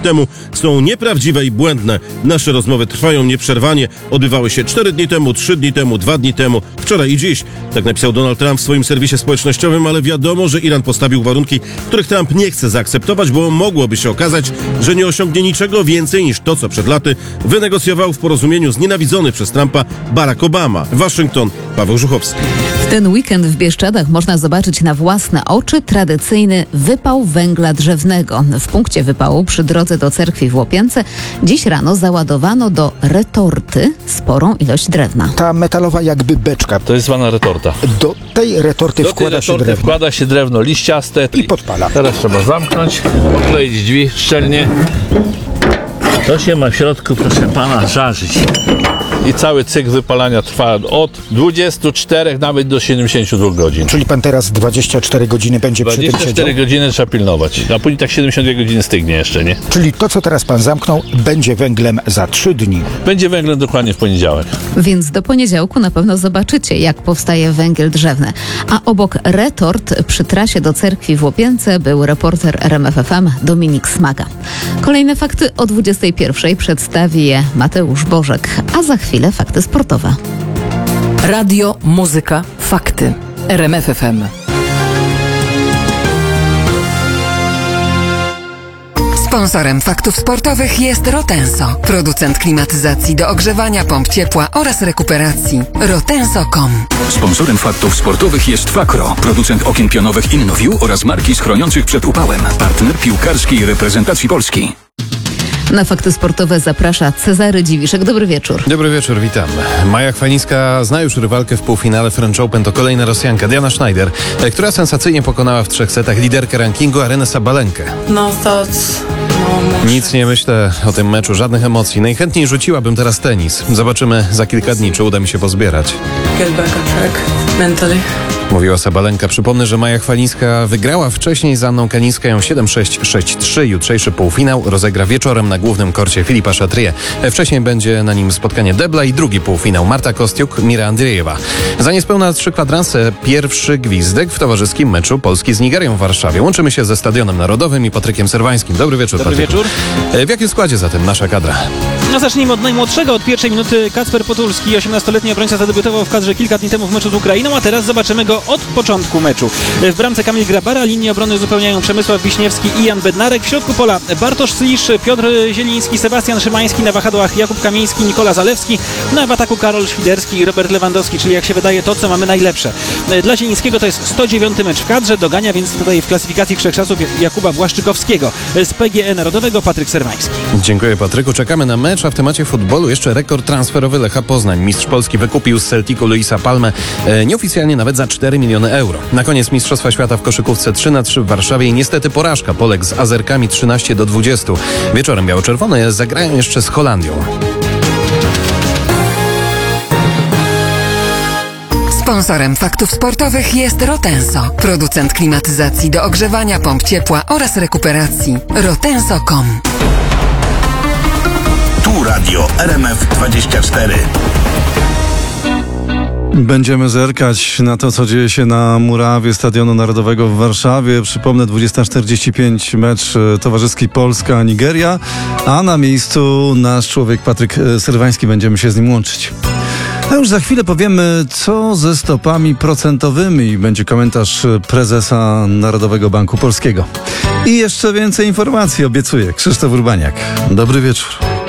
temu są nieprawdziwe i błędne. Nasze rozmowy trwają nieprzerwanie. Odbywały się 4 dni temu, 3 dni temu, 2 dni temu, wczoraj i dziś. Tak napisał Donald Trump w swoim serwisie społecznościowym, ale wiadomo, że Iran postawił warunki, których Trump nie chce zaakceptować, bo mogłoby się okazać, że nie osiągnie niczego więcej niż to, co przed laty wynegocjował w porozumieniu znienawidzony przez Trumpa Barack Obama. Waszyngton, Paweł Żuchowski. W ten weekend w Bieszczadach można zobaczyć na własne oczy tradycyjny wypał węgla drzewnego. W punkcie wypału przy drodze do cerkwi w Łopience dziś rano załadowano do retorty sporą ilość drewna. Ta metalowa jakby beczka. To jest zwana retorta. Do tej retorty wkłada się drewno liściaste i podpala. Teraz trzeba zamknąć, okleić drzwi szczelnie. To się ma w środku, proszę pana, żarzyć. I cały cykl wypalania trwa od 24 nawet do 72 godzin. Czyli pan teraz 24 godziny będzie przy tym siedział? 24 godziny trzeba pilnować, a później tak 72 godziny stygnie jeszcze, nie? Czyli to, co teraz pan zamknął, będzie węglem za 3 dni. Będzie węglem dokładnie w poniedziałek. Więc do poniedziałku na pewno zobaczycie, jak powstaje węgiel drzewny. A obok retort przy trasie do cerkwi w Łopience był reporter RMF FM Dominik Smaga. Kolejne fakty o 21 przedstawi je Mateusz Bożek, a za chwilę fakty sportowe. Radio, muzyka, fakty. RMF FM. Sponsorem faktów sportowych jest Rotenso, producent klimatyzacji do ogrzewania, pomp ciepła oraz rekuperacji. Rotenso.com. Sponsorem faktów sportowych jest Fakro, producent okien pionowych InnoView oraz marki schroniących przed upałem. Partner piłkarskiej reprezentacji Polski. Na fakty sportowe zaprasza Cezary Dziwiszek. Dobry wieczór. Dobry wieczór, witam. Maja Chwalińska zna już rywalkę w półfinale French Open. To kolejna Rosjanka, Diana Schneider, która sensacyjnie pokonała w 3 setach liderkę rankingu Arenę Sabalenkę. Nic nie myślę o tym meczu, żadnych emocji. Najchętniej rzuciłabym teraz tenis. Zobaczymy za kilka dni, czy uda mi się pozbierać. Mówiła Sabalenka. Przypomnę, że Maja Chwalińska wygrała wcześniej z Anną Kanińską 7-6, 6-3. Jutrzejszy półfinał rozegra wieczorem na głównym korcie Filipa Chatrier. Wcześniej będzie na nim spotkanie debla i drugi półfinał Marta Kostiuk, Mira Andriejewa. Za niespełna 3 kwadranse pierwszy gwizdek w towarzyskim meczu Polski z Nigerią w Warszawie. Łączymy się ze Stadionem Narodowym i Patrykiem Serwańskim. Dobry wieczór, Dobry Patryku. wieczór. W jakim składzie zatem nasza kadra? No zacznijmy od najmłodszego. Od pierwszej minuty Kacper Potulski, 18-letni obrońca, zadebiutował w kadrze kilka dni temu w meczu z Ukrainą, a teraz zobaczymy go od początku meczu. W bramce Kamil Grabara, linię obrony uzupełniają Przemysław Wiśniewski i Jan Bednarek. W środku pola Bartosz Slisz, Piotr Zieliński, Sebastian Szymański, na wahadłach Jakub Kamiński, Nikola Zalewski, na w ataku Karol Świderski i Robert Lewandowski, czyli jak się wydaje to, co mamy najlepsze. Dla Zielińskiego to jest 109 mecz w kadrze, dogania więc tutaj w klasyfikacji wszechczasów Jakuba Błaszczykowskiego. Z PGE Narodowego Patryk Serwański. Dziękuję, Patryku. Czekamy na mecz, a w temacie futbolu jeszcze rekord transferowy Lecha Poznań. Mistrz Polski wykupił z Celticu Luisa Palmę nieoficjalnie nawet za 4 miliony euro. Na koniec Mistrzostwa Świata w koszykówce 3-3 w Warszawie i niestety porażka Polek z Azerkami 13-20. Wieczorem biało-czerwone zagrają jeszcze z Holandią. Sponsorem faktów sportowych jest Rotenso, producent klimatyzacji do ogrzewania, pomp ciepła oraz rekuperacji. Rotenso.com. Tu radio RMF24. Będziemy zerkać na to, co dzieje się na murawie Stadionu Narodowego w Warszawie. Przypomnę, 20:45 mecz towarzyski Polska-Nigeria, a na miejscu nasz człowiek Patryk Serwański. Będziemy się z nim łączyć. A już za chwilę powiemy, co ze stopami procentowymi. Będzie komentarz prezesa Narodowego Banku Polskiego. I jeszcze więcej informacji, obiecuję. Krzysztof Urbaniak. Dobry wieczór.